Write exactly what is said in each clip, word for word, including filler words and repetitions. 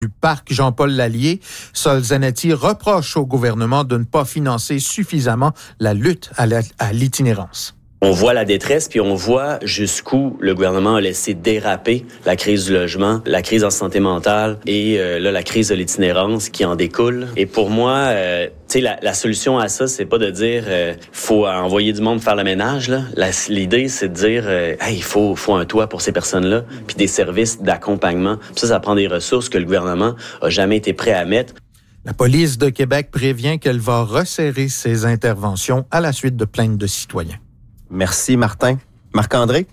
du parc Jean-Paul Lallier. Sol Zanetti reproche au gouvernement de ne pas financer suffisamment la lutte à, la, à l'itinérance. On voit la détresse, puis on voit jusqu'où le gouvernement a laissé déraper la crise du logement, la crise en santé mentale et euh, là la crise de l'itinérance qui en découle. Et pour moi, euh, tu sais, la, la solution à ça, c'est pas de dire euh, faut envoyer du monde faire le ménage. Là, la, l'idée, c'est de dire euh, hey, il faut, faut un toit pour ces personnes-là, puis des services d'accompagnement. Puis ça, ça prend des ressources que le gouvernement a jamais été prêt à mettre. La police de Québec prévient qu'elle va resserrer ses interventions à la suite de plaintes de citoyens. Merci, Martin. Marc-André?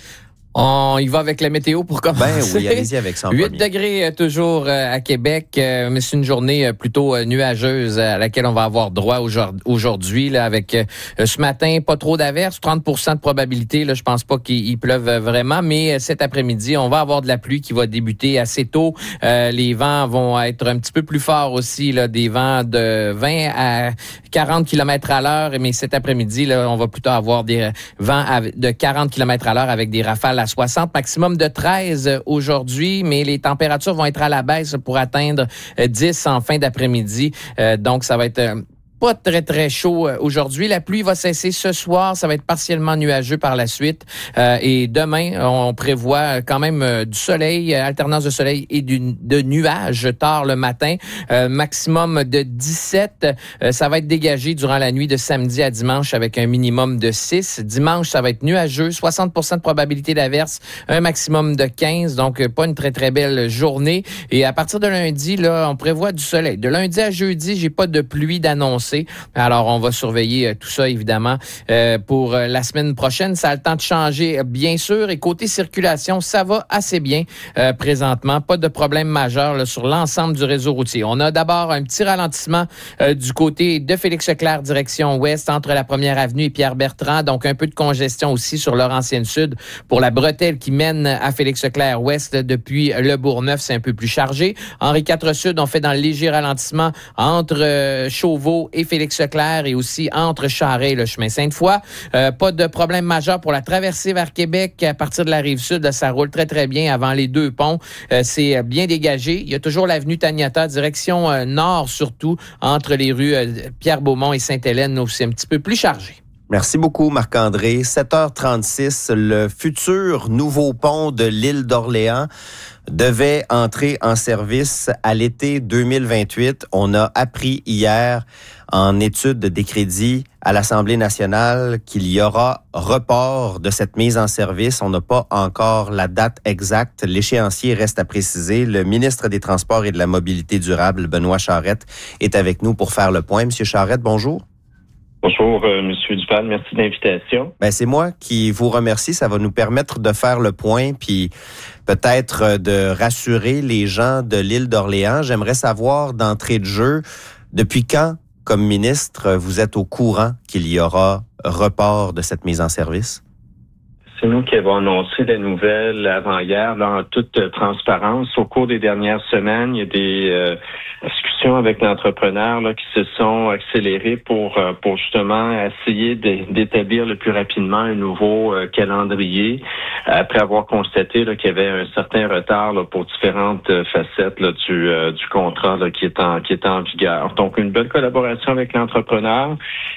On y va avec la météo pour commencer. Ben oui, allez-y avec ça en huit premier. degrés toujours à Québec, mais c'est une journée plutôt nuageuse à laquelle on va avoir droit aujourd'hui. Là, avec ce matin, pas trop d'averses, trente pour cent de probabilité. Là, je pense pas qu'il pleuve vraiment, mais cet après-midi, on va avoir de la pluie qui va débuter assez tôt. Euh, les vents vont être un petit peu plus forts aussi, là, des vents de vingt à quarante kilomètres à l'heure. Mais cet après-midi, là, on va plutôt avoir des vents de quarante kilomètres à l'heure avec des rafales à soixante, maximum de treize aujourd'hui, mais les températures vont être à la baisse pour atteindre dix en fin d'après-midi. Euh, donc, ça va être euh, pas très, très chaud aujourd'hui. La pluie va cesser ce soir. Ça va être partiellement nuageux par la suite. Euh, et demain, on prévoit quand même euh, du soleil, alternance de soleil et du, de nuages tard le matin. Euh, maximum de dix-sept. Euh, ça va être dégagé durant la nuit de samedi à dimanche avec un minimum de six. Dimanche, ça va être nuageux. soixante pour cent de probabilité d'averse. Un maximum de quinze. Donc, pas une très, très belle journée. Et à partir de lundi, là, on prévoit du soleil. De lundi à jeudi, j'ai pas de pluie d'annoncer. Alors, on va surveiller euh, tout ça, évidemment, euh, pour euh, la semaine prochaine. Ça a le temps de changer, euh, bien sûr. Et côté circulation, ça va assez bien euh, présentement. Pas de problème majeur là, sur l'ensemble du réseau routier. On a d'abord un petit ralentissement euh, du côté de Félix-Leclerc, direction ouest, entre la première avenue et Pierre-Bertrand. Donc, un peu de congestion aussi sur Laurentienne-Sud pour la bretelle qui mène à Félix-Leclerc ouest depuis le Bourgneuf. C'est un peu plus chargé. Henri quatre Sud, on fait dans le léger ralentissement entre euh, Chauveau et Félix-Leclerc et aussi entre Charest et le chemin Sainte-Foy. Euh, pas de problème majeur pour la traversée vers Québec à partir de la Rive-Sud. Ça roule très, très bien avant les deux ponts. Euh, c'est bien dégagé. Il y a toujours l'avenue Taniata, direction euh, nord surtout, entre les rues euh, Pierre-Beaumont et Sainte-Hélène, où c'est un petit peu plus chargé. Merci beaucoup, Marc-André. sept heures trente-six, le futur nouveau pont de l'île d'Orléans devait entrer en service à l'été deux mille vingt-huit. On a appris hier en étude des crédits à l'Assemblée nationale qu'il y aura report de cette mise en service. On n'a pas encore la date exacte. L'échéancier reste à préciser. Le ministre des Transports et de la Mobilité durable, Benoît Charette, est avec nous pour faire le point. Monsieur Charette, bonjour. Bonjour, euh, Monsieur Duval, merci de l'invitation. Ben, c'est moi qui vous remercie. Ça va nous permettre de faire le point, puis peut-être de rassurer les gens de l'île d'Orléans. J'aimerais savoir, d'entrée de jeu, depuis quand, comme ministre, vous êtes au courant qu'il y aura report de cette mise en service? C'est nous qui avons annoncé la nouvelle avant-hier, là, en toute transparence. Au cours des dernières semaines, il y a des euh, discussions avec l'entrepreneur là, qui se sont accélérées pour euh, pour justement essayer de, d'établir le plus rapidement un nouveau euh, calendrier, après avoir constaté là, qu'il y avait un certain retard là, pour différentes euh, facettes là, du euh, du contrat là, qui est en qui est en vigueur. Donc, une belle collaboration avec l'entrepreneur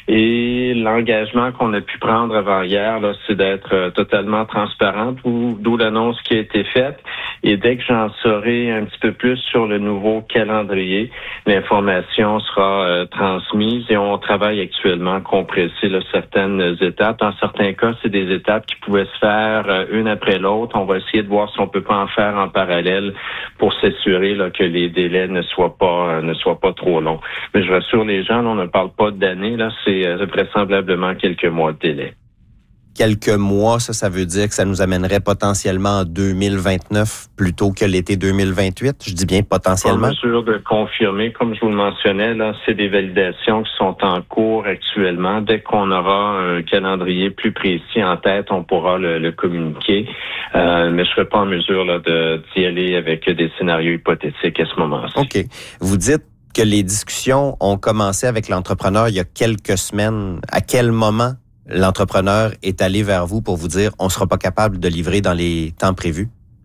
et l'engagement qu'on a pu prendre avant-hier, là, c'est d'être euh, totalement transparente, d'où l'annonce qui a été faite. Et dès que j'en saurai un petit peu plus sur le nouveau calendrier, l'information sera euh, transmise et on travaille actuellement à compresser là, certaines étapes. Dans certains cas, c'est des étapes qui pouvaient se faire euh, une après l'autre. On va essayer de voir si on peut pas en faire en parallèle pour s'assurer là, que les délais ne soient pas euh, ne soient pas trop longs. Mais je rassure les gens, là, on ne parle pas d'années, là, c'est euh, vraisemblablement quelques mois de délai. Quelques mois, ça, ça veut dire que ça nous amènerait potentiellement en deux mille vingt-neuf plutôt que l'été deux mille vingt-huit. Je dis bien potentiellement. En mesure de confirmer, comme je vous le mensonnais, là, c'est des validations qui sont en cours actuellement. Dès qu'on aura un calendrier plus précis en tête, on pourra le, le communiquer. Euh, mais je ne serai pas en mesure là, de, d'y aller avec des scénarios hypothétiques à ce moment-ci. OK. Vous dites que les discussions ont commencé avec l'entrepreneur il y a quelques semaines. À quel moment l'entrepreneur est allé vers vous pour vous dire on ne sera pas capable de livrer dans les temps prévus?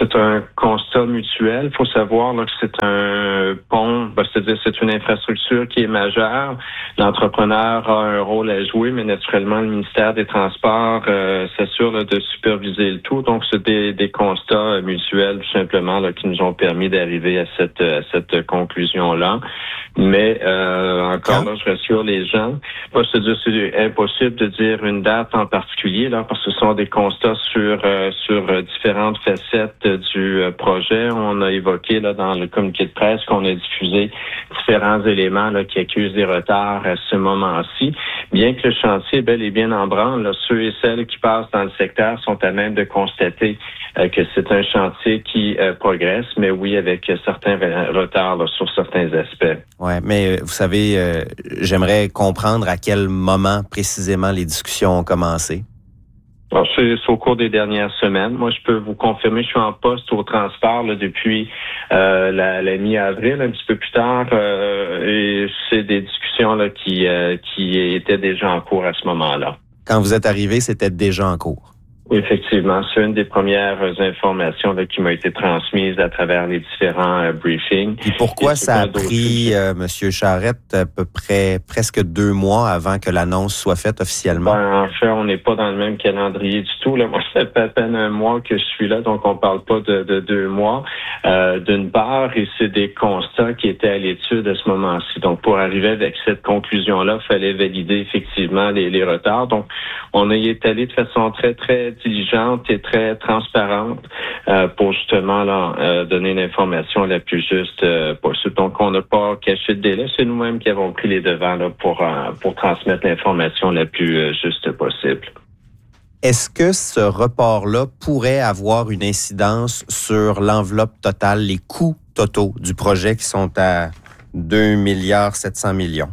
C'est un constat mutuel. Il faut savoir là, que c'est un pont, ben, c'est-à-dire c'est une infrastructure qui est majeure. L'entrepreneur a un rôle à jouer, mais naturellement, le ministère des Transports euh, s'assure là, de superviser le tout. Donc, c'est des, des constats euh, mutuels, tout simplement, là, qui nous ont permis d'arriver à cette, à cette conclusion-là. Mais euh, encore là, je rassure les gens. Moi, c'est-à-dire c'est impossible de dire une date en particulier, là, parce que ce sont des constats sur, euh, sur euh, différentes facettes du projet. On a évoqué là dans le communiqué de presse qu'on a diffusé différents éléments là, qui accusent des retards à ce moment-ci. Bien que le chantier est bel et bien en branle, là, ceux et celles qui passent dans le secteur sont à même de constater euh, que c'est un chantier qui euh, progresse, mais oui, avec certains retards là, sur certains aspects. Ouais, mais vous savez, euh, j'aimerais comprendre à quel moment précisément les discussions ont commencé. Alors, c'est, c'est au cours des dernières semaines. Moi, je peux vous confirmer, je suis en poste au transport là, depuis euh, la, la mi-avril, un petit peu plus tard, euh, et c'est des discussions là, qui, euh, qui étaient déjà en cours à ce moment-là. Quand vous êtes arrivé, c'était déjà en cours? Effectivement, c'est une des premières informations là, qui m'a été transmise à travers les différents euh, briefings. Et pourquoi Et ça a pris, euh, M. Charette, à peu près presque deux mois avant que l'annonce soit faite officiellement? Ben, en fait, on n'est pas dans le même calendrier du tout. Là. Moi, ça fait à peine un mois que je suis là, donc on parle pas de, de deux mois. Euh, d'une part, et c'est des constats qui étaient à l'étude à ce moment-ci. Donc, pour arriver avec cette conclusion-là, il fallait valider effectivement les, les retards. Donc, on a y est allé de façon très, très diligente et très transparente euh, pour justement là, euh, donner l'information la plus juste euh, possible. Donc, on n'a pas caché de délai. C'est nous-mêmes qui avons pris les devants là, pour, euh, pour transmettre l'information la plus euh, juste possible. Est-ce que ce report-là pourrait avoir une incidence sur l'enveloppe totale, les coûts totaux du projet qui sont à deux milliards sept cents millions?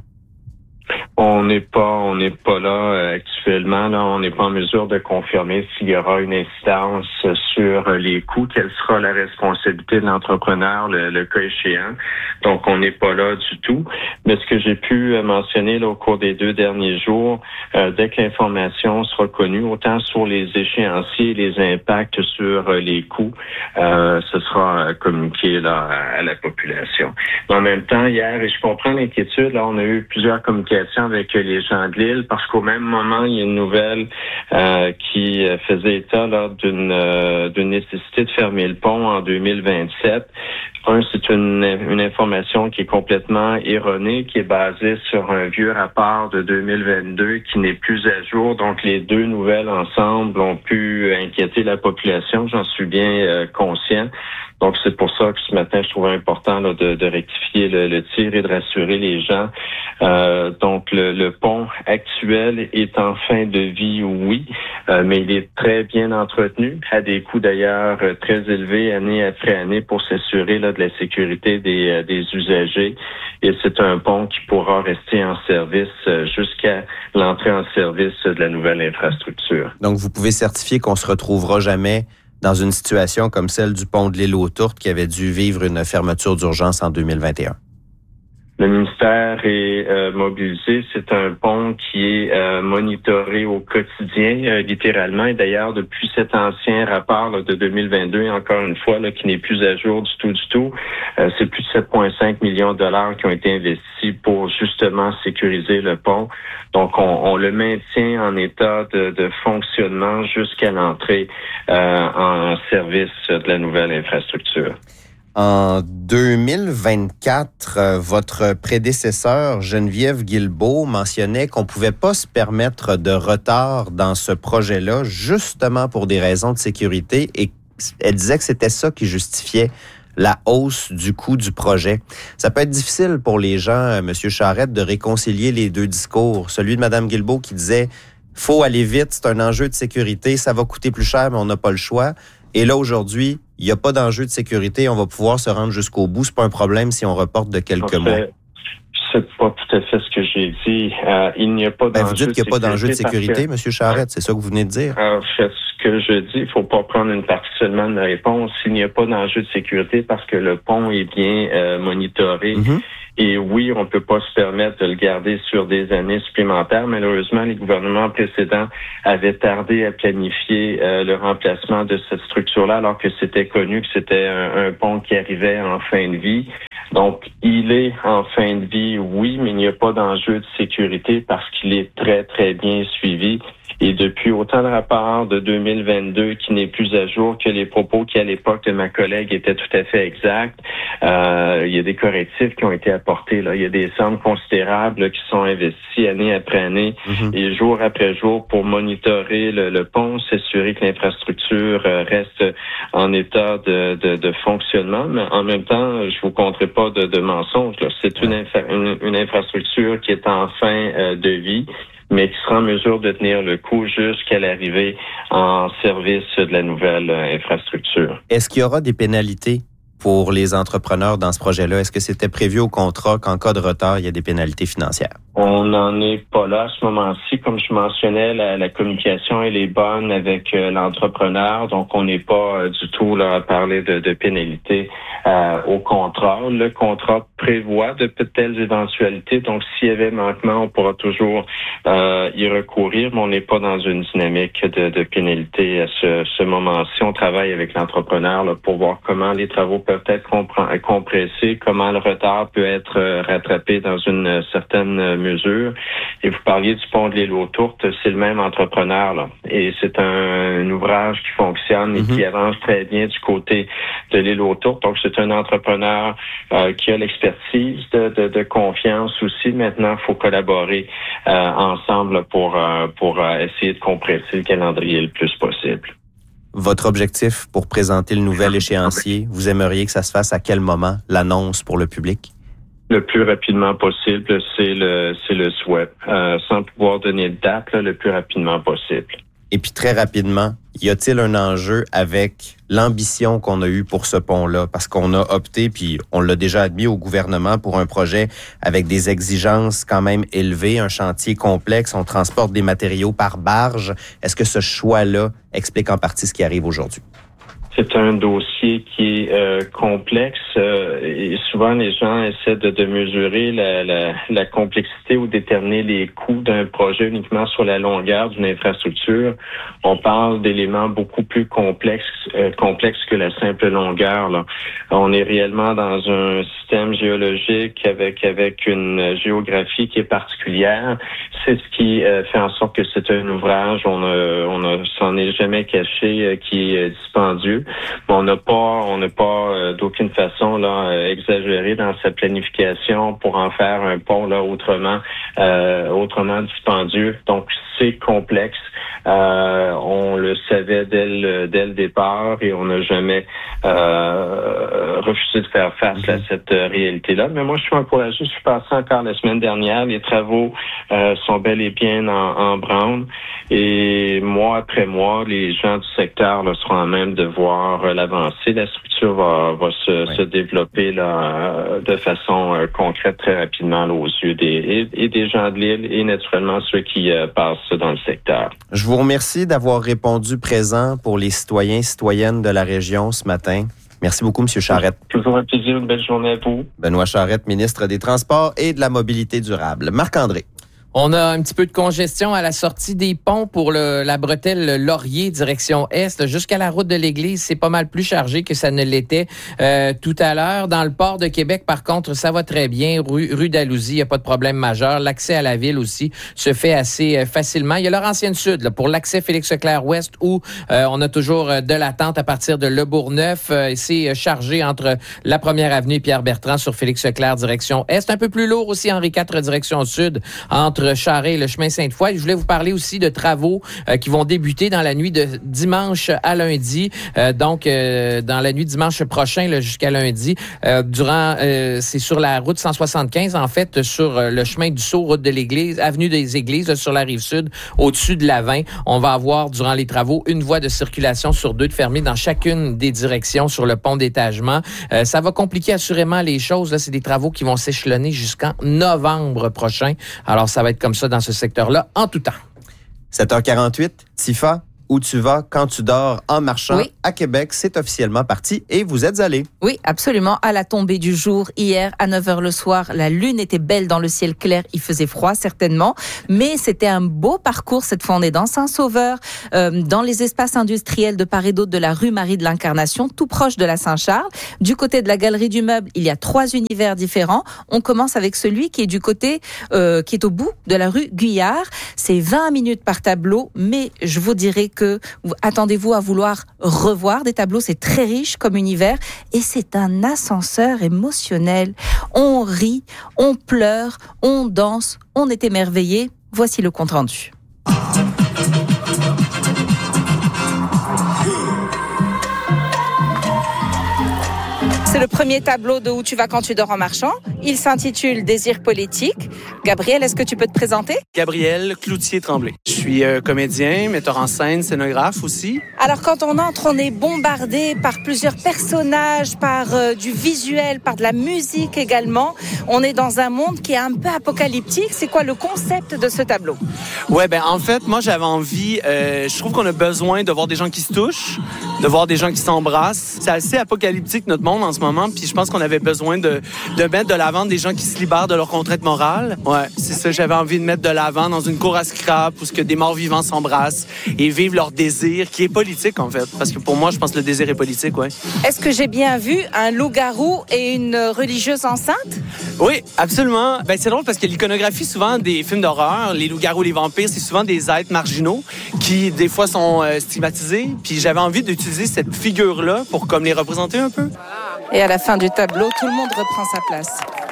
On n'est pas, on n'est pas là euh, actuellement. Là, on n'est pas en mesure de confirmer s'il y aura une incidence sur les coûts. Quelle sera la responsabilité de l'entrepreneur, le, le cas échéant. Donc, on n'est pas là du tout. Mais ce que j'ai pu mentionner là, au cours des deux derniers jours, euh, dès que l'information sera connue, autant sur les échéanciers et les impacts sur euh, les coûts, euh, ce sera communiqué là à, à la population. Mais en même temps, hier, et je comprends l'inquiétude, là, on a eu plusieurs communications avec les gens de l'île, parce qu'au même moment, il y a une nouvelle euh, qui faisait état là, d'une, euh, d'une nécessité de fermer le pont en deux mille vingt-sept. Un, c'est une, une information qui est complètement erronée, qui est basée sur un vieux rapport de deux mille vingt-deux qui n'est plus à jour. Donc, les deux nouvelles ensemble ont pu inquiéter la population. J'en suis bien euh, conscient. Donc, c'est pour ça que ce matin, je trouvais important là, de, de rectifier le, le tir et de rassurer les gens. Euh, donc, le, le pont actuel est en fin de vie, oui, euh, mais il est très bien entretenu, à des coûts d'ailleurs très élevés année après année pour s'assurer là, de la sécurité des, des usagers. Et c'est un pont qui pourra rester en service jusqu'à l'entrée en service de la nouvelle infrastructure. Donc, vous pouvez certifier qu'on se retrouvera jamais dans une situation comme celle du pont de l'Île aux Tourtes qui avait dû vivre une fermeture d'urgence en deux mille vingt et un. Le ministère est euh, mobilisé. C'est un pont qui est euh, monitoré au quotidien, euh, littéralement. Et d'ailleurs, depuis cet ancien rapport là, de deux mille vingt-deux, encore une fois, là, qui n'est plus à jour du tout, du tout, euh, c'est plus de sept virgule cinq millions de dollars qui ont été investis pour justement sécuriser le pont. Donc, on, on le maintient en état de, de fonctionnement jusqu'à l'entrée euh, en service de la nouvelle infrastructure. En deux mille vingt-quatre, euh, votre prédécesseur, Geneviève Guilbeault, mentionnait qu'on ne pouvait pas se permettre de retard dans ce projet-là, justement pour des raisons de sécurité, et elle disait que c'était ça qui justifiait la hausse du coût du projet. Ça peut être difficile pour les gens, M. Charette, de réconcilier les deux discours. Celui de Mme Guilbeault qui disait « faut aller vite, c'est un enjeu de sécurité, ça va coûter plus cher, mais on n'a pas le choix ». Et là, aujourd'hui, il n'y a pas d'enjeu de sécurité, on va pouvoir se rendre jusqu'au bout. C'est pas un problème si on reporte de quelques en fait, mois. C'est pas tout à fait ce que j'ai dit. Euh, il n'y a pas ben, d'enjeu de sécurité. Vous dites qu'il n'y a pas d'enjeu de sécurité, M. Charette, c'est ça que vous venez de dire. En fait, ce que je dis, il faut pas prendre une partie seulement de la réponse. Il n'y a pas d'enjeu de sécurité parce que le pont est bien euh, monitoré. Mm-hmm. Et oui, on ne peut pas se permettre de le garder sur des années supplémentaires. Malheureusement, les gouvernements précédents avaient tardé à planifier euh, le remplacement de cette structure-là, alors que c'était connu que c'était un, un pont qui arrivait en fin de vie. Donc, il est en fin de vie, oui, mais il n'y a pas d'enjeu de sécurité parce qu'il est très, très bien suivi. Et depuis autant de rapports de deux mille vingt-deux qui n'est plus à jour que les propos qui, à l'époque de ma collègue, étaient tout à fait exacts, euh, il y a des correctifs qui ont été apportés. Là. Il y a des sommes considérables là, qui sont investies année après année mm-hmm. et jour après jour pour monitorer le, le pont, s'assurer que l'infrastructure euh, reste en état de, de, de fonctionnement. Mais en même temps, je vous compterai pas de, de mensonges. Là. C'est une, infra- une, une infrastructure qui est en fin euh, de vie, mais qui sera en mesure de tenir le coup jusqu'à l'arrivée en service de la nouvelle infrastructure. Est-ce qu'il y aura des pénalités pour les entrepreneurs dans ce projet-là? Est-ce que c'était prévu au contrat qu'en cas de retard, il y a des pénalités financières? On n'en est pas là à ce moment-ci. Comme je mentionnais, la, la communication, elle est bonne avec euh, l'entrepreneur, donc on n'est pas euh, du tout là à parler de, de pénalités euh, au contrat. Le contrat prévoit de telles éventualités, donc s'il y avait manquement, on pourra toujours euh, y recourir, mais on n'est pas dans une dynamique de, de pénalité à ce, ce moment-ci. On travaille avec l'entrepreneur là, pour voir comment les travaux peuvent être compr- compressés, comment le retard peut être euh, rattrapé dans une certaine euh, mesure. Et vous parliez du pont de l'île aux Tourtes, c'est le même entrepreneur, là. Et c'est un, un ouvrage qui fonctionne et mm-hmm. qui avance très bien du côté de l'île aux Tourtes. Donc, c'est un entrepreneur euh, qui a l'expertise de, de, de confiance aussi. Maintenant, il faut collaborer euh, ensemble pour, euh, pour euh, essayer de compresser le calendrier le plus possible. Votre objectif pour présenter le nouvel échéancier, vous aimeriez que ça se fasse à quel moment, l'annonce pour le public? Le plus rapidement possible, c'est le c'est le souhait. Euh, sans pouvoir donner de date, là, le plus rapidement possible. Et puis très rapidement, y a-t-il un enjeu avec l'ambition qu'on a eue pour ce pont-là? Parce qu'on a opté, puis on l'a déjà admis au gouvernement, pour un projet avec des exigences quand même élevées, un chantier complexe, on transporte des matériaux par barge. Est-ce que ce choix-là explique en partie ce qui arrive aujourd'hui? C'est un dossier qui est euh, complexe euh, et souvent les gens essaient de, de mesurer la, la, la complexité ou déterminer les coûts d'un projet uniquement sur la longueur d'une infrastructure. On parle d'éléments beaucoup plus complexes euh, complexes que la simple longueur. Là. On est réellement dans un système géologique avec avec une géographie qui est particulière. C'est ce qui euh, fait en sorte que c'est un ouvrage, on a, on a, s'en est jamais caché, euh, qui est dispendieux. On n'a pas, on n'a pas euh, d'aucune façon là euh, exagéré dans sa planification pour en faire un pont là autrement, euh, autrement dispendieux. Donc c'est complexe. Euh, on le savait dès le, dès le départ et on n'a jamais euh, refusé de faire face à cette euh, réalité-là. Mais moi, je suis encouragé. Je suis passé encore la semaine dernière. Les travaux euh, sont bel et bien en, en branle. Et mois après mois, les gens du secteur là, seront à même de voir euh, l'avancée. La structure va, va se, oui. se développer là, de façon euh, concrète très rapidement là, aux yeux des, et, et des gens de l'île et naturellement ceux qui euh, passent dans le secteur. Je vous remercie d'avoir répondu présent pour les citoyens et citoyennes de la région ce matin. Merci beaucoup, M. Charette. Toujours un plaisir, une belle journée à vous. Benoît Charette, ministre des Transports et de la Mobilité durable. Marc-André. On a un petit peu de congestion à la sortie des ponts pour le, la bretelle Laurier, direction Est. Jusqu'à la route de l'Église, c'est pas mal plus chargé que ça ne l'était euh, tout à l'heure. Dans le port de Québec, par contre, ça va très bien. Rue, rue d'Alousie, il n'y a pas de problème majeur. L'accès à la ville aussi se fait assez euh, facilement. Il y a Laurentienne Sud là, pour l'accès Félix-Leclerc-Ouest où euh, on a toujours de l'attente à partir de Le Bourgneuf. Euh, c'est chargé entre la première avenue et Pierre-Bertrand sur Félix-Leclerc, direction Est. Un peu plus lourd aussi, Henri quatre, direction Sud, entre Charest et le chemin Sainte-Foy. Je voulais vous parler aussi de travaux euh, qui vont débuter dans la nuit de dimanche à lundi. Euh, donc, euh, dans la nuit de dimanche prochain là, jusqu'à lundi. Euh, durant, euh, c'est sur la route cent soixante-quinze, en fait, sur euh, le chemin du Sceau, route de l'Église, avenue des Églises, là, sur la rive sud, au-dessus de la vingt. On va avoir, durant les travaux, une voie de circulation sur deux de fermée dans chacune des directions sur le pont d'étagement. Euh, ça va compliquer assurément les choses. Là, c'est des travaux qui vont s'échelonner jusqu'en novembre prochain. Alors, ça va être comme ça dans ce secteur-là, en tout temps. sept heures quarante-huit, Tifa, Où tu vas quand tu dors en marchant oui. à Québec. C'est officiellement parti et vous êtes allés. Oui, absolument. À la tombée du jour, hier, à neuf heures le soir, la lune était belle dans le ciel clair. Il faisait froid, certainement. Mais c'était un beau parcours. Cette fois, on est dans Saint-Sauveur, euh, dans les espaces industriels de part et d'autre de la rue Marie de l'Incarnation, tout proche de la Saint-Charles. Du côté de la Galerie du Meuble, il y a trois univers différents. On commence avec celui qui est du côté, euh, qui est au bout de la rue Guyard. C'est vingt minutes par tableau, mais je vous dirais que attendez-vous à vouloir revoir des tableaux. C'est très riche comme univers et c'est un ascenseur émotionnel. On rit, on pleure, on danse, on est émerveillé. Voici le compte rendu. C'est le premier tableau de Où tu vas quand tu dors en marchant. Il s'intitule Désir politique. Gabriel, est-ce que tu peux te présenter? Gabriel Cloutier-Tremblay. Je suis euh, comédien, metteur en scène, scénographe aussi. Alors quand on entre, on est bombardé par plusieurs personnages, par euh, du visuel, par de la musique également. On est dans un monde qui est un peu apocalyptique. C'est quoi le concept de ce tableau? Ouais, ben en fait, moi j'avais envie, euh, je trouve qu'on a besoin de voir des gens qui se touchent, de voir des gens qui s'embrassent. C'est assez apocalyptique notre monde en ce moment, puis je pense qu'on avait besoin de, de mettre de l'avant des gens qui se libèrent de leur contrainte morale. Ouais, c'est ça, j'avais envie de mettre de l'avant dans une cour à scrap où ce que des morts vivants s'embrassent et vivent leur désir, qui est politique en fait, parce que pour moi, je pense que le désir est politique, ouais. Est-ce que j'ai bien vu un loup-garou et une religieuse enceinte? Oui, absolument. Ben c'est drôle parce que l'iconographie, souvent des films d'horreur, les loups-garous, les vampires, c'est souvent des êtres marginaux qui des fois sont euh, stigmatisés. Puis j'avais envie d'utiliser cette figure-là pour comme les représenter un peu. Et à la fin du tableau, tout le monde reprend sa place.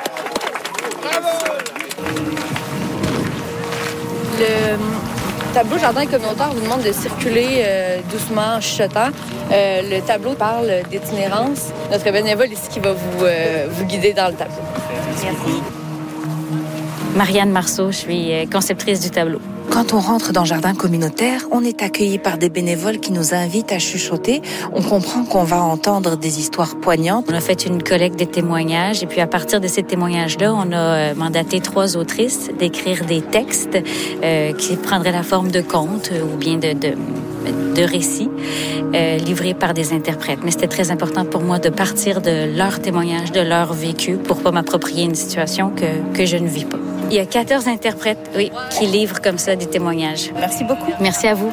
Le tableau Jardin communautaire vous demande de circuler euh, doucement en chuchotant. Euh, le tableau parle d'itinérance. Notre bénévole ici qui va vous, euh, vous guider dans le tableau. Merci. Marianne Marceau, je suis conceptrice du tableau. Quand on rentre dans le jardin communautaire, on est accueilli par des bénévoles qui nous invitent à chuchoter. On comprend qu'on va entendre des histoires poignantes. On a fait une collecte de témoignages et puis à partir de ces témoignages-là, on a mandaté trois autrices d'écrire des textes euh, qui prendraient la forme de contes ou bien de, de, de récits euh, livrés par des interprètes. Mais c'était très important pour moi de partir de leurs témoignages, de leur vécu pour pas m'approprier une situation que, que je ne vis pas. Il y a quatorze interprètes, oui, qui livrent comme ça des témoignages. Merci beaucoup. Merci à vous.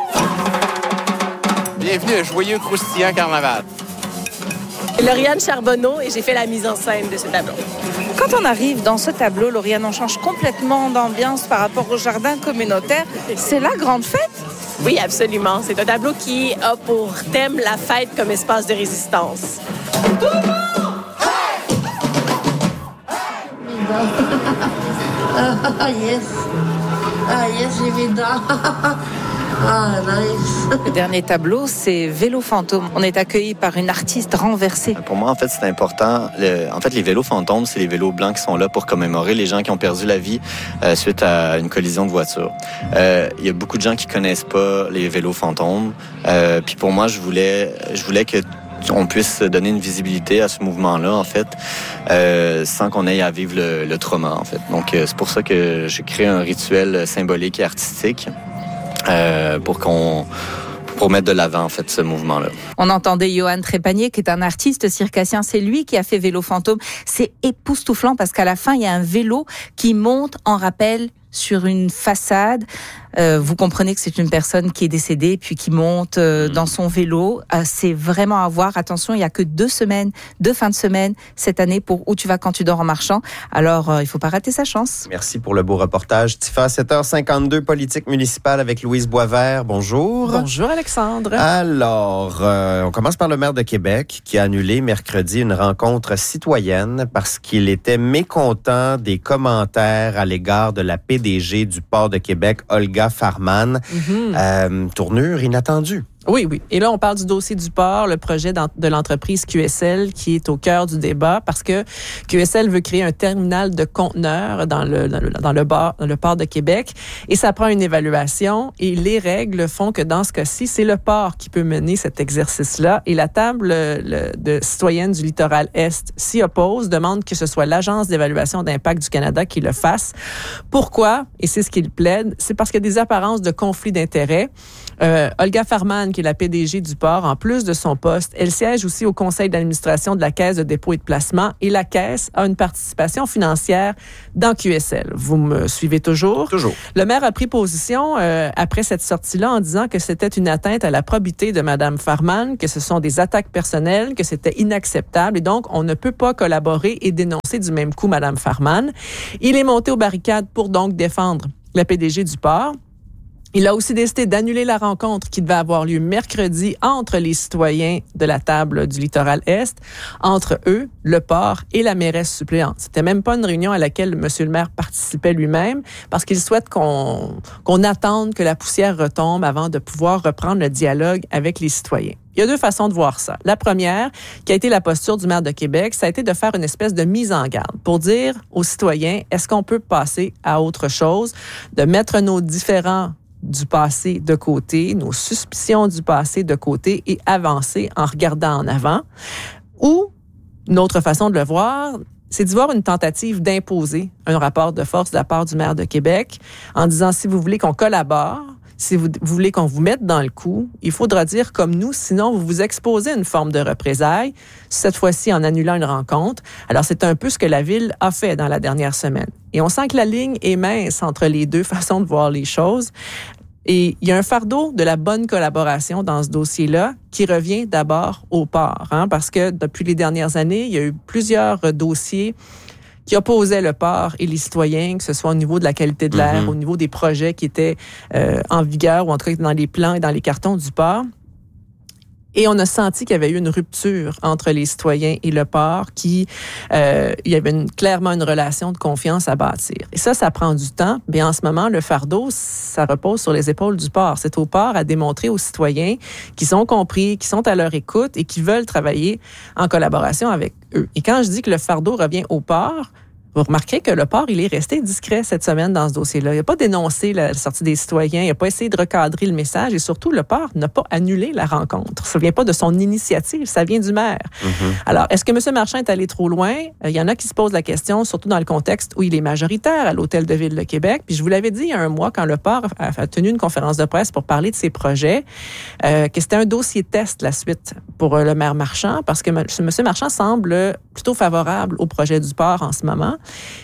Bienvenue à Joyeux Croustillant Carnaval. Lauriane Charbonneau et j'ai fait la mise en scène de ce tableau. Quand on arrive dans ce tableau, Lauriane, on change complètement d'ambiance par rapport au jardin communautaire. C'est la grande fête? Oui, absolument. C'est un tableau qui a pour thème la fête comme espace de résistance. Tout le monde! Ah, yes. Ah, yes, j'ai mes dents. Ah, nice. Le dernier tableau, c'est Vélo fantôme. On est accueilli par une artiste renversée. Pour moi, en fait, c'est important. Le, en fait, les vélos fantômes, c'est les vélos blancs qui sont là pour commémorer les gens qui ont perdu la vie euh, suite à une collision de voiture. Euh, il y a beaucoup de gens qui connaissent pas les vélos fantômes. Euh, puis pour moi, je voulais, je voulais que on puisse donner une visibilité à ce mouvement-là, en fait, euh, sans qu'on aille à vivre le, le trauma, en fait. Donc, euh, c'est pour ça que j'ai créé un rituel symbolique et artistique euh, pour qu'on pour mettre de l'avant, en fait, ce mouvement-là. On entendait Johan Trépanier, qui est un artiste circassien. C'est lui qui a fait Vélo fantôme. C'est époustouflant parce qu'à la fin, il y a un vélo qui monte en rappel sur une façade. Euh, vous comprenez que c'est une personne qui est décédée puis qui monte euh, dans son vélo. Euh, c'est vraiment à voir. Attention, il n'y a que deux semaines, deux fins de semaine cette année pour Où tu vas quand tu dors en marchant. Alors, euh, il ne faut pas rater sa chance. Merci pour le beau reportage. Tifa, sept heures cinquante-deux, politique municipale avec Louise Boisvert. Bonjour. Bonjour, Alexandre. Alors, euh, on commence par le maire de Québec qui a annulé mercredi une rencontre citoyenne parce qu'il était mécontent des commentaires à l'égard de la P D G du port de Québec, Olga Farman. Mm-hmm. Euh, tournure inattendue. Oui, oui. Et là, on parle du dossier du port, le projet de l'entreprise Q S L qui est au cœur du débat parce que Q S L veut créer un terminal de conteneurs dans le, dans le, dans le, bar, dans le port de Québec et ça prend une évaluation et les règles font que dans ce cas-ci, c'est le port qui peut mener cet exercice-là et la table le, de citoyenne du littoral Est s'y oppose, demande que ce soit l'Agence d'évaluation d'impact du Canada qui le fasse. Pourquoi? Et c'est ce qu'il plaide, c'est parce qu'il y a des apparences de conflit d'intérêts. Euh, Olga Farman, qui est la P D G du port, en plus de son poste, elle siège aussi au conseil d'administration de la Caisse de dépôt et de placement et la Caisse a une participation financière dans Q S L. Vous me suivez toujours? Toujours. Le maire a pris position euh, après cette sortie-là en disant que c'était une atteinte à la probité de Mme Farman, que ce sont des attaques personnelles, que c'était inacceptable et donc on ne peut pas collaborer et dénoncer du même coup Mme Farman. Il est monté aux barricades pour donc défendre la P D G du port. Il a aussi décidé d'annuler la rencontre qui devait avoir lieu mercredi entre les citoyens de la table du littoral Est, entre eux, le port et la mairesse suppléante. C'était même pas une réunion à laquelle M. le maire participait lui-même parce qu'il souhaite qu'on, qu'on attende que la poussière retombe avant de pouvoir reprendre le dialogue avec les citoyens. Il y a deux façons de voir ça. La première, qui a été la posture du maire de Québec, ça a été de faire une espèce de mise en garde pour dire aux citoyens, est-ce qu'on peut passer à autre chose, de mettre nos différents du passé de côté, nos suspicions du passé de côté et avancer en regardant en avant. Ou, une autre façon de le voir, c'est d'y voir une tentative d'imposer un rapport de force de la part du maire de Québec en disant si vous voulez qu'on collabore, si vous, vous voulez qu'on vous mette dans le coup, il faudra dire comme nous, sinon vous vous exposez à une forme de représailles, cette fois-ci en annulant une rencontre. Alors, c'est un peu ce que la Ville a fait dans la dernière semaine. Et on sent que la ligne est mince entre les deux façons de voir les choses. Et il y a un fardeau de la bonne collaboration dans ce dossier-là qui revient d'abord au port, hein, parce que depuis les dernières années, il y a eu plusieurs dossiers qui opposaient le port et les citoyens, que ce soit au niveau de la qualité de l'air, mm-hmm. au niveau des projets qui étaient euh, en vigueur ou en tout cas dans les plans et dans les cartons du port. Et on a senti qu'il y avait eu une rupture entre les citoyens et le port, qui euh, il y avait une, clairement une relation de confiance à bâtir. Et ça, ça prend du temps. Mais en ce moment, le fardeau, ça repose sur les épaules du port. C'est au port à démontrer aux citoyens qui sont compris, qui sont à leur écoute et qui veulent travailler en collaboration avec eux. Et quand je dis que le fardeau revient au port, vous remarquerez que le port, il est resté discret cette semaine dans ce dossier-là. Il n'a pas dénoncé la sortie des citoyens, il n'a pas essayé de recadrer le message et surtout, le port n'a pas annulé la rencontre. Ça ne vient pas de son initiative, ça vient du maire. Mm-hmm. Alors, est-ce que M. Marchand est allé trop loin? Il y en a qui se posent la question, surtout dans le contexte où il est majoritaire à l'Hôtel de Ville de Québec. Puis je vous l'avais dit il y a un mois, quand le port a tenu une conférence de presse pour parler de ses projets, euh, que c'était un dossier test, la suite, pour le maire Marchand, parce que M. Marchand semble plutôt favorable au projet du port en ce moment.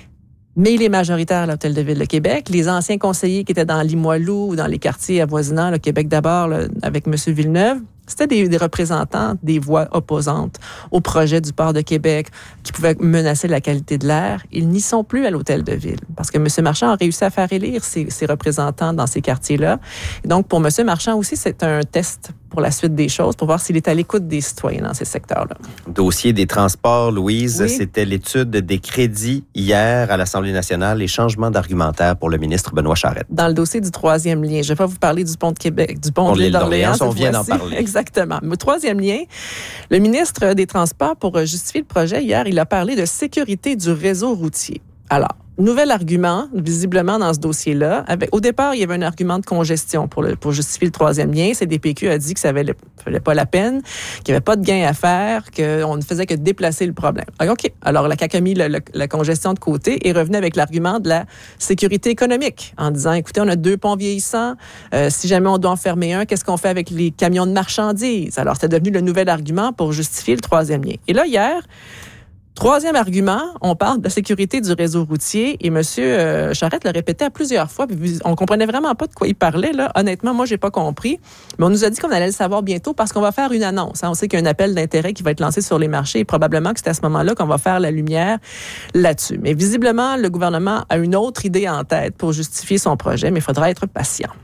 Mais il est majoritaire à l'Hôtel de Ville de Québec. Les anciens conseillers qui étaient dans Limoilou ou dans les quartiers avoisinants, le Québec d'abord, là, avec M. Villeneuve, c'était des, des représentants des voix opposantes au projet du port de Québec qui pouvaient menacer la qualité de l'air. Ils n'y sont plus à l'Hôtel de Ville parce que M. Marchand a réussi à faire élire ses, ses représentants dans ces quartiers-là. Et donc, pour M. Marchand aussi, c'est un test pour la suite des choses, pour voir s'il est à l'écoute des citoyens dans ces secteurs-là. Dossier des transports, Louise, oui. C'était l'étude des crédits hier à l'Assemblée nationale, les changements d'argumentaire pour le ministre Benoît Charette. Dans le dossier du troisième lien, je vais pas vous parler du pont de Québec, du pont, pont de l'île d'Orléans. On vient d'en parler. Exactement. Le troisième lien, le ministre des Transports, pour justifier le projet, hier, il a parlé de sécurité du réseau routier. Alors, nouvel argument, visiblement, dans ce dossier-là. Avec, au départ, il y avait un argument de congestion pour, le, pour justifier le troisième lien. C D P Q a dit que ça ne valait pas la peine, qu'il n'y avait pas de gain à faire, qu'on ne faisait que déplacer le problème. Alors, OK. Alors, la C A Q a mis le, le, la congestion de côté et revenu avec l'argument de la sécurité économique en disant, écoutez, on a deux ponts vieillissants. Euh, si jamais on doit en fermer un, qu'est-ce qu'on fait avec les camions de marchandises? Alors, c'est devenu le nouvel argument pour justifier le troisième lien. Et là, hier, troisième argument, on parle de la sécurité du réseau routier et M. Euh, Charette l'a répété à plusieurs fois. Puis on comprenait vraiment pas de quoi il parlait. Là. Honnêtement, moi, j'ai pas compris. Mais on nous a dit qu'on allait le savoir bientôt parce qu'on va faire une annonce. Hein. On sait qu'il y a un appel d'intérêt qui va être lancé sur les marchés et probablement que c'est à ce moment-là qu'on va faire la lumière là-dessus. Mais visiblement, le gouvernement a une autre idée en tête pour justifier son projet, mais il faudra être patient.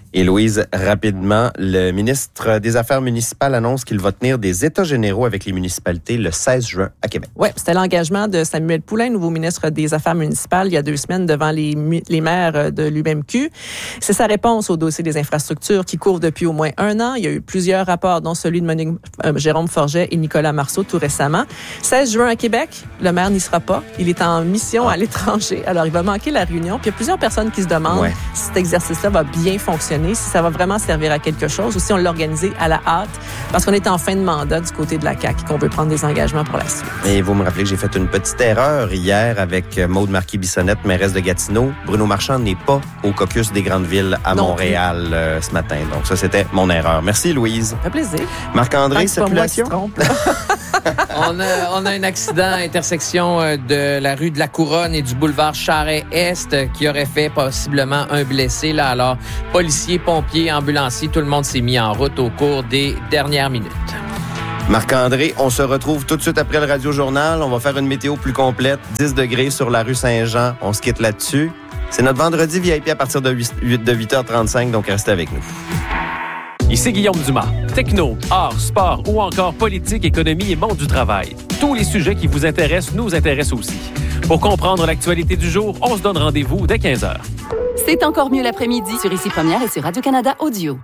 Et Louise, rapidement, le ministre des Affaires municipales annonce qu'il va tenir des états généraux avec les municipalités le seize juin à Québec. Oui, c'était l'engagement de Samuel Poulin, nouveau ministre des Affaires municipales, il y a deux semaines devant les, les maires de l'U M Q. C'est sa réponse au dossier des infrastructures qui court depuis au moins un an. Il y a eu plusieurs rapports, dont celui de Monique, euh, Jérôme Forget et Nicolas Marceau tout récemment. seize juin à Québec, le maire n'y sera pas. Il est en mission à l'étranger, alors il va manquer la réunion. Puis il y a plusieurs personnes qui se demandent ouais. si cet exercice-là va bien fonctionner, si ça va vraiment servir à quelque chose ou si on l'a organisé à la hâte parce qu'on est en fin de mandat du côté de la C A Q et qu'on veut prendre des engagements pour la suite. Et vous me rappelez que j'ai fait une petite erreur hier avec Maude Marquis-Bissonnette, mairesse de Gatineau. Bruno Marchand n'est pas au caucus des grandes villes à non. Montréal euh, ce matin. Donc ça, c'était mon erreur. Merci, Louise. Ça fait plaisir. Marc-André, circulation? on, a, on a un accident à intersection de la rue de la Couronne et du boulevard Charest-Est qui aurait fait possiblement un blessé. Là, alors, policiers, pompiers, ambulanciers, tout le monde s'est mis en route au cours des dernières minutes. Marc-André, on se retrouve tout de suite après le Radio-Journal. On va faire une météo plus complète. dix degrés sur la rue Saint-Jean. On se quitte là-dessus. C'est notre vendredi V I P à partir de huit heures trente-cinq, donc restez avec nous. Ici Guillaume Dumas. Techno, art, sport ou encore politique, économie et monde du travail. Tous les sujets qui vous intéressent nous intéressent aussi. Pour comprendre l'actualité du jour, on se donne rendez-vous dès quinze heures. C'est encore mieux l'après-midi sur Ici Première et sur Radio-Canada Audio.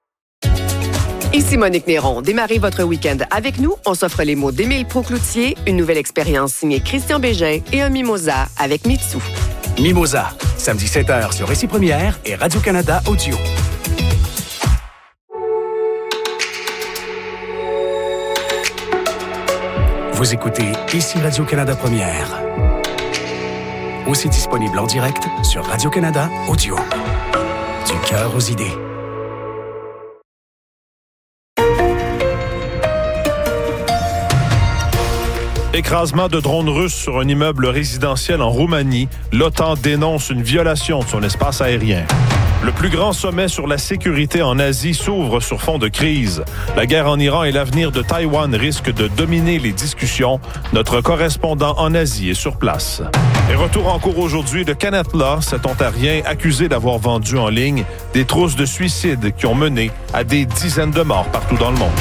Ici Monique Néron. Démarrez votre week-end avec nous. On s'offre les mots d'Émile Proucloutier, une nouvelle expérience signée Christian Bégin et un mimosa avec Mitsu. Mimosa, samedi sept heures sur Ici Première et Radio-Canada Audio. Vous écoutez Ici Radio-Canada Première. Aussi disponible en direct sur Radio-Canada Audio. Du cœur aux idées. Écrasement de drones russes sur un immeuble résidentiel en Roumanie. L'OTAN dénonce une violation de son espace aérien. Le plus grand sommet sur la sécurité en Asie s'ouvre sur fond de crise. La guerre en Iran et l'avenir de Taïwan risquent de dominer les discussions. Notre correspondant en Asie est sur place. Et retour en cours aujourd'hui de Kenneth Law, cet Ontarien accusé d'avoir vendu en ligne des trousses de suicide qui ont mené à des dizaines de morts partout dans le monde.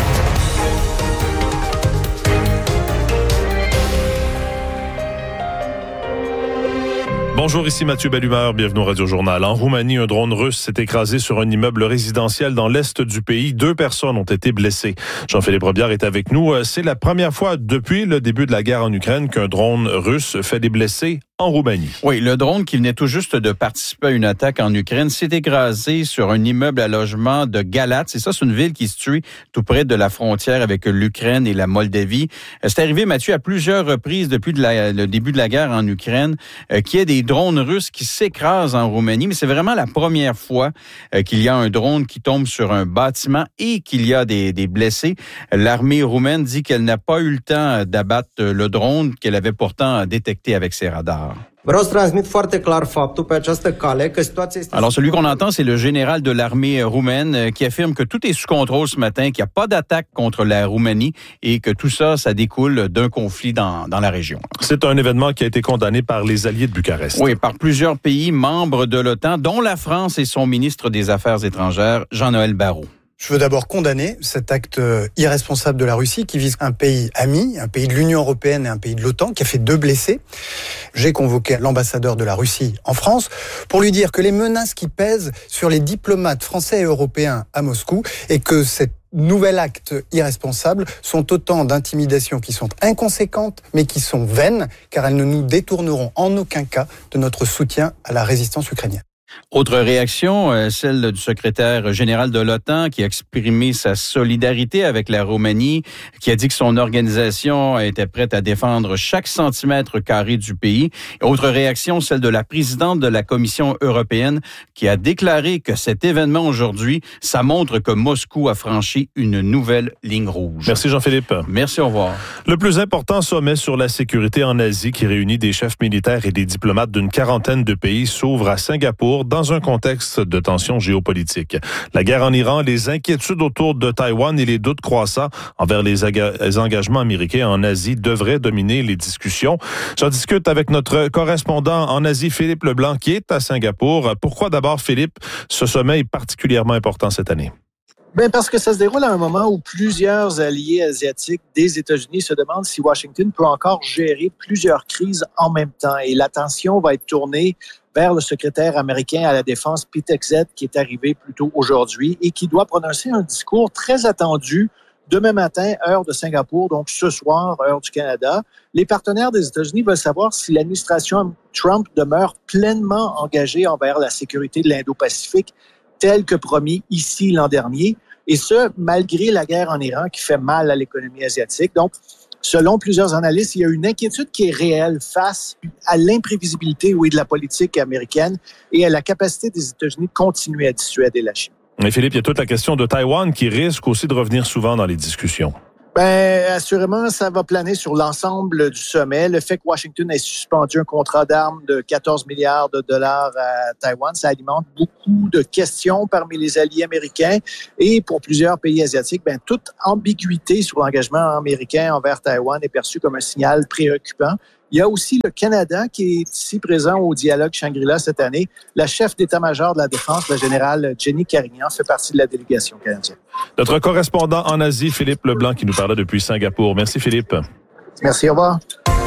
Bonjour, ici Mathieu Bellumeur, bienvenue au Radio-Journal. En Roumanie, un drone russe s'est écrasé sur un immeuble résidentiel dans l'est du pays. Deux personnes ont été blessées. Jean-Philippe Robillard est avec nous. C'est la première fois depuis le début de la guerre en Ukraine qu'un drone russe fait des blessés en Roumanie. Oui, le drone qui venait tout juste de participer à une attaque en Ukraine s'est écrasé sur un immeuble à logement de Galatz. Et ça, c'est une ville qui se situe tout près de la frontière avec l'Ukraine et la Moldavie. C'est arrivé, Mathieu, à plusieurs reprises depuis de la, le début de la guerre en Ukraine, euh, qu'il y ait des drones russes qui s'écrasent en Roumanie. Mais c'est vraiment la première fois euh, qu'il y a un drone qui tombe sur un bâtiment et qu'il y a des, des blessés. L'armée roumaine dit qu'elle n'a pas eu le temps d'abattre le drone qu'elle avait pourtant détecté avec ses radars. Alors, celui qu'on entend, c'est le général de l'armée roumaine qui affirme que tout est sous contrôle ce matin, qu'il n'y a pas d'attaque contre la Roumanie et que tout ça, ça découle d'un conflit dans, dans la région. C'est un événement qui a été condamné par les alliés de Bucarest. Oui, par plusieurs pays membres de l'OTAN, dont la France et son ministre des Affaires étrangères, Jean-Noël Barrot. Je veux d'abord condamner cet acte irresponsable de la Russie qui vise un pays ami, un pays de l'Union européenne et un pays de l'OTAN, qui a fait deux blessés. J'ai convoqué l'ambassadeur de la Russie en France pour lui dire que les menaces qui pèsent sur les diplomates français et européens à Moscou et que cet nouvel acte irresponsable sont autant d'intimidations qui sont inconséquentes mais qui sont vaines car elles ne nous détourneront en aucun cas de notre soutien à la résistance ukrainienne. Autre réaction, celle du secrétaire général de l'OTAN qui a exprimé sa solidarité avec la Roumanie, qui a dit que son organisation était prête à défendre chaque centimètre carré du pays. Autre réaction, celle de la présidente de la Commission européenne qui a déclaré que cet événement aujourd'hui, ça montre que Moscou a franchi une nouvelle ligne rouge. Merci Jean-Philippe. Merci, au revoir. Le plus important sommet sur la sécurité en Asie qui réunit des chefs militaires et des diplomates d'une quarantaine de pays s'ouvre à Singapour Singapour dans un contexte de tension géopolitique. La guerre en Iran, les inquiétudes autour de Taïwan et les doutes croissants envers les, aga- les engagements américains en Asie devraient dominer les discussions. J'en discute avec notre correspondant en Asie, Philippe Leblanc, qui est à Singapour. Pourquoi d'abord, Philippe, ce sommet est particulièrement important cette année? Bien, parce que ça se déroule à un moment où plusieurs alliés asiatiques des États-Unis se demandent si Washington peut encore gérer plusieurs crises en même temps. Et l'attention va être tournée vers le secrétaire américain à la Défense, Pete Hegseth, qui est arrivé plus tôt aujourd'hui et qui doit prononcer un discours très attendu demain matin, heure de Singapour, donc ce soir, heure du Canada. Les partenaires des États-Unis veulent savoir si l'administration Trump demeure pleinement engagée envers la sécurité de l'Indo-Pacifique, tel que promis ici l'an dernier, et ce, malgré la guerre en Iran qui fait mal à l'économie asiatique. Donc, selon plusieurs analystes, il y a une inquiétude qui est réelle face à l'imprévisibilité, oui, de la politique américaine et à la capacité des États-Unis de continuer à dissuader la Chine. Mais Philippe, il y a toute la question de Taïwan qui risque aussi de revenir souvent dans les discussions. Ben, assurément, ça va planer sur l'ensemble du sommet. Le fait que Washington ait suspendu un contrat d'armes de quatorze milliards de dollars à Taïwan, ça alimente beaucoup de questions parmi les alliés américains. Et pour plusieurs pays asiatiques, ben, toute ambiguïté sur l'engagement américain envers Taïwan est perçue comme un signal préoccupant. Il y a aussi le Canada qui est ici présent au dialogue Shangri-La cette année. La chef d'état-major de la Défense, la générale Jenny Carignan, fait partie de la délégation canadienne. Notre correspondant en Asie, Philippe Leblanc, qui nous parlait depuis Singapour. Merci Philippe. Merci, au revoir.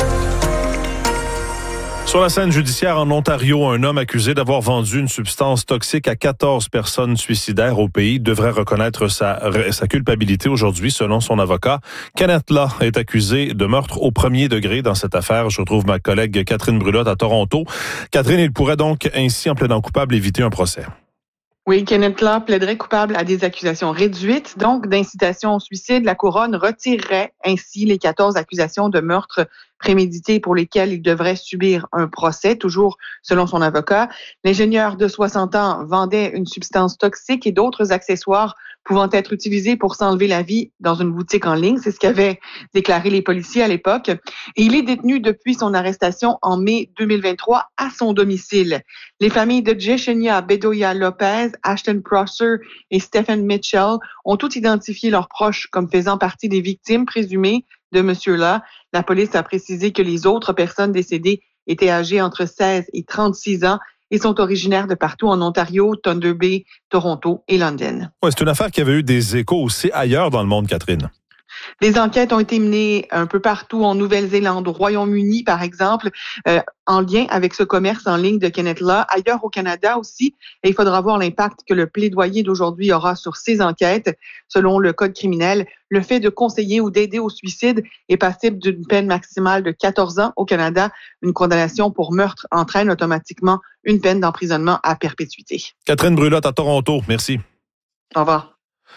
Sur la scène judiciaire en Ontario, un homme accusé d'avoir vendu une substance toxique à quatorze personnes suicidaires au pays devrait reconnaître sa, sa culpabilité aujourd'hui, selon son avocat. Kenneth Law est accusé de meurtre au premier degré dans cette affaire. Je retrouve ma collègue Catherine Brulotte à Toronto. Catherine, il pourrait donc ainsi, en plaidant coupable, éviter un procès. Oui, Kenneth Law plaiderait coupable à des accusations réduites, donc d'incitation au suicide. La couronne retirerait ainsi les quatorze accusations de meurtre prémédité pour lesquelles il devrait subir un procès, toujours selon son avocat. L'ingénieur de soixante ans vendait une substance toxique et d'autres accessoires pouvant être utilisés pour s'enlever la vie dans une boutique en ligne. C'est ce qu'avaient déclaré les policiers à l'époque. Et il est détenu depuis son arrestation en mai deux mille vingt-trois à son domicile. Les familles de Jeshenia Bedoya Lopez, Ashton Prosser et Stephen Mitchell ont toutes identifié leurs proches comme faisant partie des victimes présumées de M. Law. La police a précisé que les autres personnes décédées étaient âgées entre seize et trente-six ans et sont originaires de partout en Ontario, Thunder Bay, Toronto et London. Ouais, c'est une affaire qui avait eu des échos aussi ailleurs dans le monde, Catherine. Des enquêtes ont été menées un peu partout en Nouvelle-Zélande, au Royaume-Uni, par exemple, euh, en lien avec ce commerce en ligne de Kenneth Law. Ailleurs au Canada aussi, et il faudra voir l'impact que le plaidoyer d'aujourd'hui aura sur ces enquêtes. Selon le Code criminel, le fait de conseiller ou d'aider au suicide est passible d'une peine maximale de quatorze ans au Canada. Une condamnation pour meurtre entraîne automatiquement une peine d'emprisonnement à perpétuité. Catherine Brulotte à Toronto, merci. Au revoir.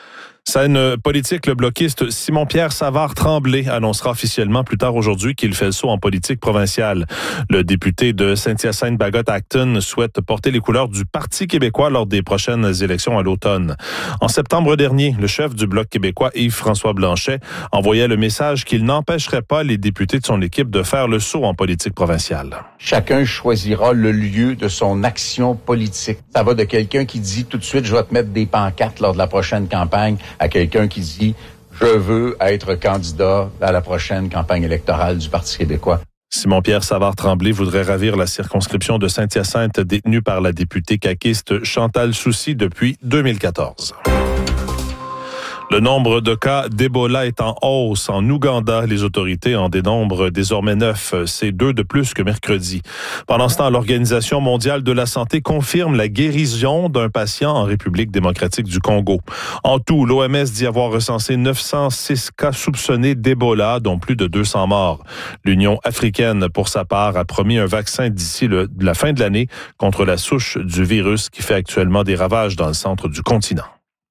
Scène politique, le bloquiste Simon-Pierre Savard-Tremblay annoncera officiellement plus tard aujourd'hui qu'il fait le saut en politique provinciale. Le député de Saint-Hyacinthe-Bagotte-Acton souhaite porter les couleurs du Parti québécois lors des prochaines élections à l'automne. En septembre dernier, le chef du Bloc québécois, Yves-François Blanchet, envoyait le message qu'il n'empêcherait pas les députés de son équipe de faire le saut en politique provinciale. Chacun choisira le lieu de son action politique. Ça va de quelqu'un qui dit tout de suite, je vais te mettre des pancartes lors de la prochaine campagne, à quelqu'un qui dit « Je veux être candidat à la prochaine campagne électorale du Parti québécois ». Simon-Pierre Savard-Tremblay voudrait ravir la circonscription de Saint-Hyacinthe détenue par la députée caquiste Chantal Soucy depuis deux mille quatorze. Le nombre de cas d'Ebola est en hausse. En Ouganda, les autorités en dénombrent désormais neuf. C'est deux de plus que mercredi. Pendant ce temps, l'Organisation mondiale de la santé confirme la guérison d'un patient en République démocratique du Congo. En tout, l'O M S dit avoir recensé neuf cent six cas soupçonnés d'Ebola, dont plus de deux cents morts. L'Union africaine, pour sa part, a promis un vaccin d'ici le, la fin de l'année contre la souche du virus qui fait actuellement des ravages dans le centre du continent.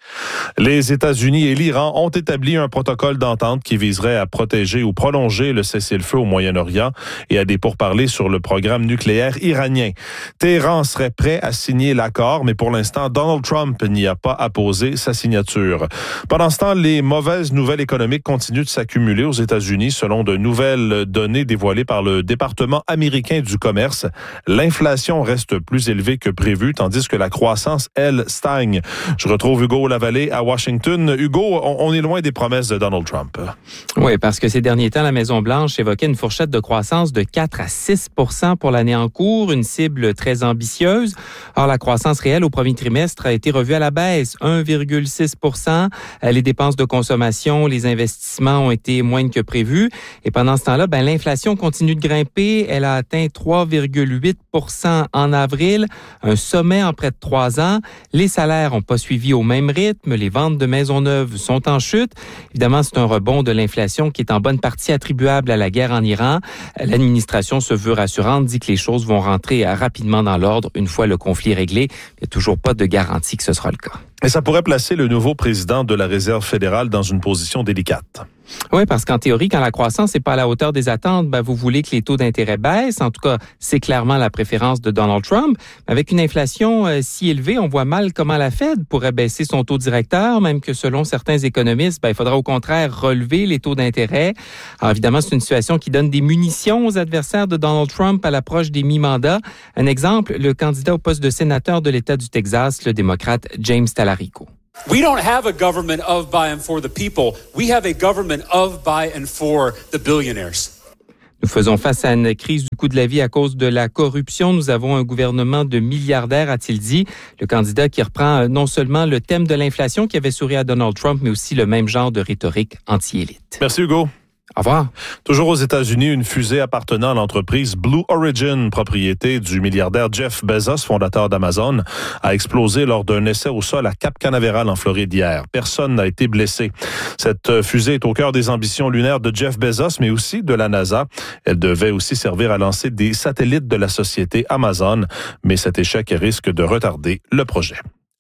Les États-Unis et l'Iran ont établi un protocole d'entente qui viserait à protéger ou prolonger le cessez-le-feu au Moyen-Orient et à des pourparlers sur le programme nucléaire iranien. Téhéran serait prêt à signer l'accord, mais pour l'instant, Donald Trump n'y a pas apposé sa signature. Pendant ce temps, les mauvaises nouvelles économiques continuent de s'accumuler aux États-Unis selon de nouvelles données dévoilées par le département américain du commerce. L'inflation reste plus élevée que prévu, tandis que la croissance, elle, stagne. Je retrouve Hugo Lavallée à Washington. Hugo, on est loin des promesses de Donald Trump. Oui, parce que ces derniers temps, la Maison-Blanche évoquait une fourchette de croissance de quatre à six pour cent pour l'année en cours, une cible très ambitieuse. Or, la croissance réelle au premier trimestre a été revue à la baisse, un virgule six pour cent. Les dépenses de consommation, les investissements ont été moindres que prévu. Et pendant ce temps-là, ben, l'inflation continue de grimper. Elle a atteint trois virgule huit pour cent en avril, un sommet en près de trois ans. Les salaires n'ont pas suivi au même rythme. Les ventes de maisons neuves sont en chute. Évidemment, c'est un rebond de l'inflation qui est en bonne partie attribuable à la guerre en Iran. L'administration se veut rassurante, dit que les choses vont rentrer rapidement dans l'ordre une fois le conflit réglé. Il n'y a toujours pas de garantie que ce sera le cas. Et ça pourrait placer le nouveau président de la Réserve fédérale dans une position délicate. Oui, parce qu'en théorie, quand la croissance n'est pas à la hauteur des attentes, ben, vous voulez que les taux d'intérêt baissent. En tout cas, c'est clairement la préférence de Donald Trump. Avec une inflation euh, si élevée, on voit mal comment la Fed pourrait baisser son taux directeur, même que selon certains économistes, ben, il faudra au contraire relever les taux d'intérêt. Alors évidemment, c'est une situation qui donne des munitions aux adversaires de Donald Trump à l'approche des mi-mandats. Un exemple, le candidat au poste de sénateur de l'État du Texas, le démocrate James Talarico. We don't have a government of, by, and for the people. We have a government of, by, and for the billionaires. Nous faisons face à une crise du coût de la vie à cause de la corruption. Nous avons un gouvernement de milliardaires, a-t-il dit. Le candidat qui reprend non seulement le thème de l'inflation qui avait souri à Donald Trump, mais aussi le même genre de rhétorique anti-élite. Merci Hugo. Au revoir. Toujours aux États-Unis, une fusée appartenant à l'entreprise Blue Origin, propriété du milliardaire Jeff Bezos, fondateur d'Amazon, a explosé lors d'un essai au sol à Cap Canaveral en Floride hier. Personne n'a été blessé. Cette fusée est au cœur des ambitions lunaires de Jeff Bezos, mais aussi de la NASA. Elle devait aussi servir à lancer des satellites de la société Amazon, mais cet échec risque de retarder le projet.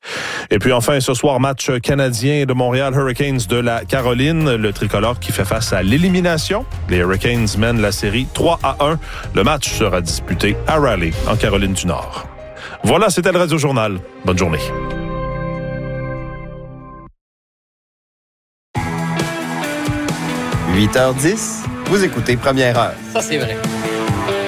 Et puis enfin, ce soir, match canadien de Montréal Hurricanes de la Caroline. Le tricolore qui fait face à l'élimination. Les Hurricanes mènent la série trois à un. Le match sera disputé à Raleigh, en Caroline du Nord. Voilà, c'était le Radio Journal. Bonne journée. huit heures dix, vous écoutez Première heure. Ça, c'est vrai.